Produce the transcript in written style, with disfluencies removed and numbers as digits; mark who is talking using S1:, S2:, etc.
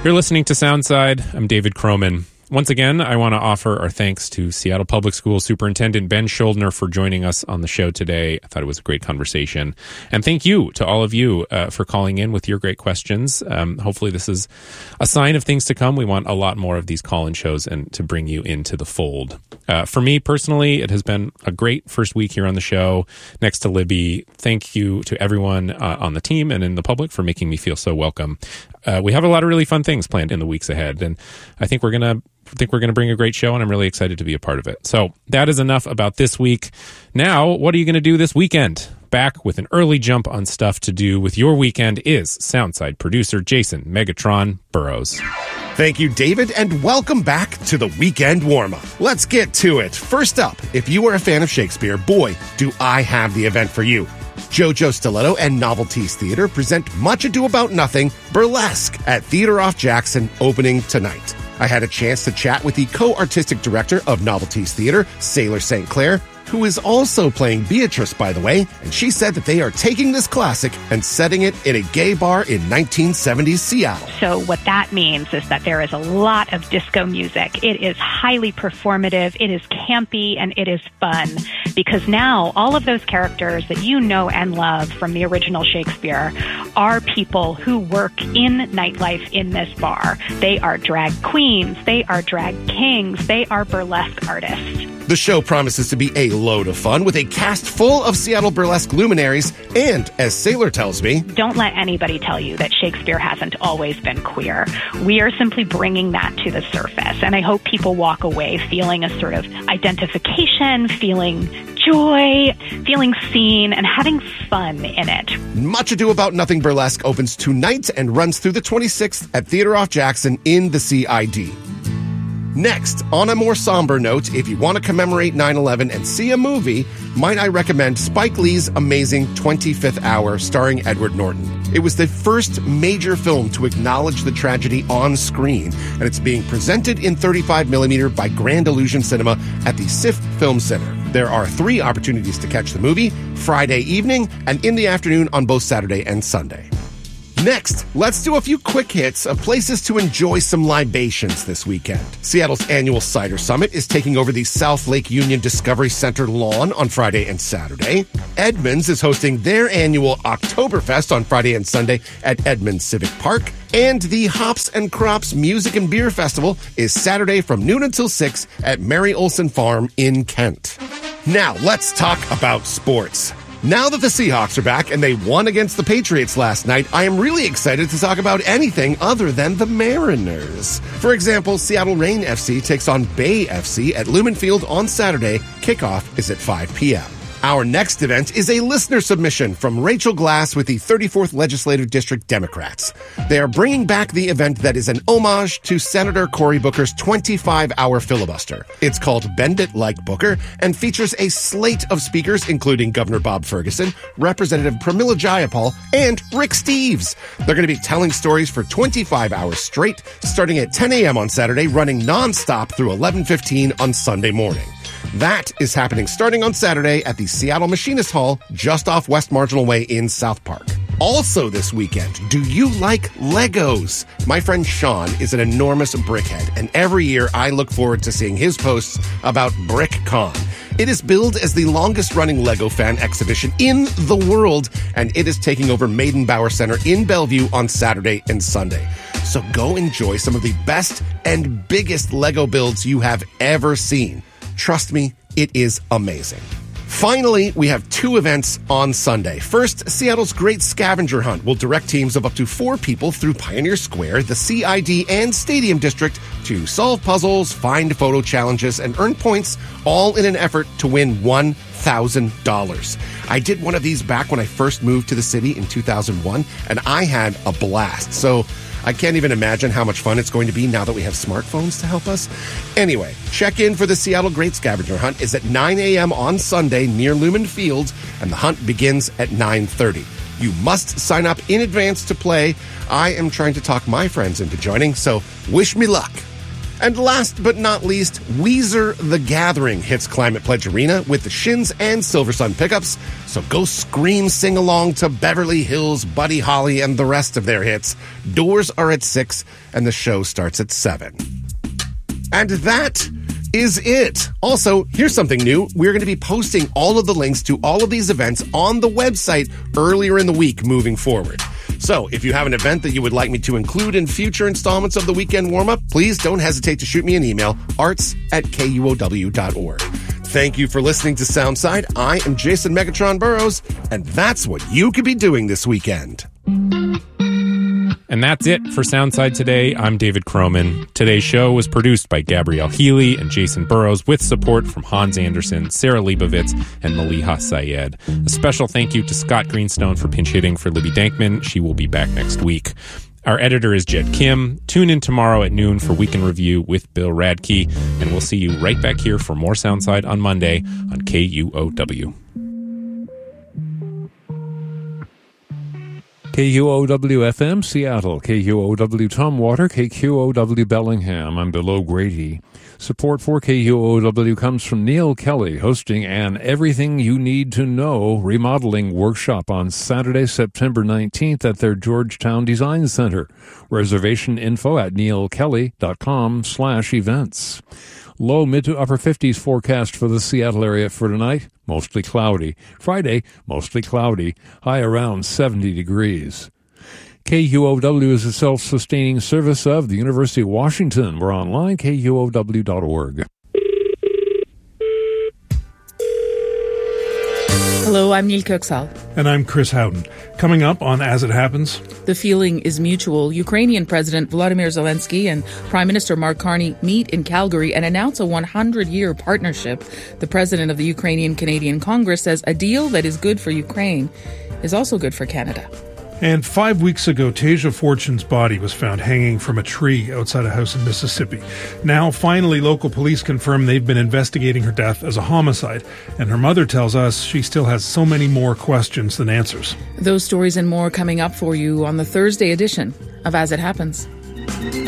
S1: You're listening to Soundside. I'm David Croman. Once again, I want to offer our thanks to Seattle Public Schools Superintendent Ben Schuldner for joining us on the show today. I thought it was a great conversation. And thank you to all of you for calling in with your great questions. Hopefully this is a sign of things to come. We want a lot more of these call-in shows and to bring you into the fold. For me personally, it has been a great first week here on the show next to Libby. Thank you to everyone on the team and in the public for making me feel so welcome. We have a lot of really fun things planned in the weeks ahead, and I think we're going to bring a great show, and I'm really excited to be a part of it. So that is enough about this week. Now, what are you going to do this weekend? Back with an early jump on stuff to do with your weekend is Soundside producer Jason Megatron Burrows.
S2: Thank you, David, and welcome back to the Weekend Warm-Up. Let's get to it. First up, if you are a fan of Shakespeare, boy, do I have the event for you. JoJo Stiletto and Novelties Theater present Much Ado About Nothing Burlesque at Theater Off Jackson, opening tonight. I had a chance to chat with the co-artistic director of Novelties Theater, Sailor St. Clair, who is also playing Beatrice, by the way, and she said that they are taking this classic and setting it in a gay bar in 1970s Seattle.
S3: So what that means is that there is a lot of disco music. It is highly performative, it is campy, and it is fun, because now all of those characters that you know and love from the original Shakespeare are people who work in nightlife in this bar. They are drag queens, they are drag kings, they are burlesque artists.
S2: The show promises to be a load of fun with a cast full of Seattle burlesque luminaries and, as Sailor tells me,
S3: don't let anybody tell you that Shakespeare hasn't always been queer. We are simply bringing that to the surface, and I hope people walk away feeling a sort of identification, feeling joy, feeling seen, and having fun in it.
S2: Much Ado About Nothing Burlesque opens tonight and runs through the 26th at Theater Off Jackson in the CID. Next, on a more somber note, if you want to commemorate 9/11 and see a movie, might I recommend Spike Lee's amazing 25th Hour starring Edward Norton. It was the first major film to acknowledge the tragedy on screen, and it's being presented in 35mm by Grand Illusion Cinema at the SIFF Film Center. There are 3 opportunities to catch the movie, Friday evening and in the afternoon on both Saturday and Sunday. Next, let's do a few quick hits of places to enjoy some libations this weekend. Seattle's annual Cider Summit is taking over the South Lake Union Discovery Center lawn on Friday and Saturday. Edmonds is hosting their annual Oktoberfest on Friday and Sunday at Edmonds Civic Park. And the Hops and Crops Music and Beer Festival is Saturday from noon until 6 at Mary Olson Farm in Kent. Now, let's talk about sports. Now that the Seahawks are back and they won against the Patriots last night, I am really excited to talk about anything other than the Mariners. For example, Seattle Reign FC takes on Bay FC at Lumen Field on Saturday. Kickoff is at 5 p.m. Our next event is a listener submission from Rachel Glass with the 34th Legislative District Democrats. They are bringing back the event that is an homage to Senator Cory Booker's 25-hour filibuster. It's called Bend It Like Booker and features a slate of speakers including Governor Bob Ferguson, Representative Pramila Jayapal, and Rick Steves. They're going to be telling stories for 25 hours straight, starting at 10 a.m. on Saturday, running nonstop through 11:15 on Sunday morning. That is happening starting on Saturday at the Seattle Machinist Hall, just off West Marginal Way in South Park. Also this weekend, do you like Legos? My friend Sean is an enormous brickhead, and every year I look forward to seeing his posts about BrickCon. It is billed as the longest-running Lego fan exhibition in the world, and it is taking over Maidenbauer Center in Bellevue on Saturday and Sunday. So go enjoy some of the best and biggest Lego builds you have ever seen. Trust me, it is amazing. Finally, we have 2 events on Sunday. First, Seattle's Great Scavenger Hunt will direct teams of up to 4 people through Pioneer Square, the CID, and Stadium District to solve puzzles, find photo challenges, and earn points, all in an effort to win $1,000. I did one of these back when I first moved to the city in 2001, and I had a blast. So I can't even imagine how much fun it's going to be now that we have smartphones to help us. Anyway, check in for the Seattle Great Scavenger Hunt is at 9 a.m. on Sunday near Lumen Field, and the hunt begins at 9:30. You must sign up in advance to play. I am trying to talk my friends into joining, so wish me luck. And last but not least, Weezer The Gathering hits Climate Pledge Arena with the Shins and Silversun pickups. So go scream, sing along to Beverly Hills, Buddy Holly, and the rest of their hits. Doors are at 6 and the show starts at 7. And that is it. Also, here's something new. We're going to be posting all of the links to all of these events on the website earlier in the week moving forward. So if you have an event that you would like me to include in future installments of the Weekend Warm-Up, please don't hesitate to shoot me an email, arts@kuow.org. Thank you for listening to Soundside. I am Jason Megatron Burrows, and that's what you could be doing this weekend.
S1: And that's it for Soundside today. I'm David Croman. Today's show was produced by Gabrielle Healy and Jason Burrows with support from Hans Anderson, Sarah Leibovitz, and Maliha Syed. A special thank you to Scott Greenstone for pinch hitting for Libby Dankman. She will be back next week. Our editor is Jed Kim. Tune in tomorrow at noon for Week in Review with Bill Radke, and we'll see you right back here for more Soundside on Monday on KUOW.
S4: KUOW-FM, Seattle, KUOW Tumwater, KQOW Bellingham. I'm Bill O'Grady. Support for KUOW comes from Neil Kelly, hosting an Everything You Need to Know remodeling workshop on Saturday, September 19th at their Georgetown Design Center. Reservation info at neilkelly.com/events. Low mid to upper 50s forecast for the Seattle area for tonight. Mostly cloudy. Friday, mostly cloudy. High around 70 degrees. KUOW is a self-sustaining service of the University of Washington. We're online, kuow.org.
S5: Hello, I'm Neil Köksal.
S6: And I'm Chris Howden. Coming up on As It Happens.
S5: The feeling is mutual. Ukrainian President Volodymyr Zelensky and Prime Minister Mark Carney meet in Calgary and announce a 100-year partnership. The president of the Ukrainian-Canadian Congress says a deal that is good for Ukraine is also good for Canada.
S6: And 5 weeks ago, Tasia Fortune's body was found hanging from a tree outside a house in Mississippi. Now, finally, local police confirm they've been investigating her death as a homicide. And her mother tells us she still has so many more questions than answers.
S5: Those stories and more coming up for you on the Thursday edition of As It Happens.